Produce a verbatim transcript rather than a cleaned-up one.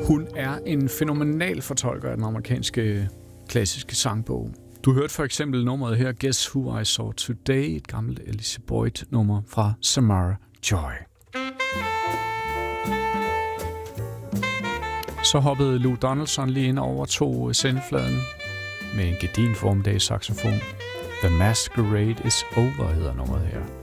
Hun er en fænomenal fortolker af den amerikanske klassiske sangbog. Du hørte for eksempel nummeret her, Guess Who I Saw Today, et gammelt Alice Boyd-nummer fra Samara Joy. Så hoppede Lou Donaldson lige ind over to sendefladen med en gedin formiddags saxofon. The Masquerade is Over hedder nummeret her.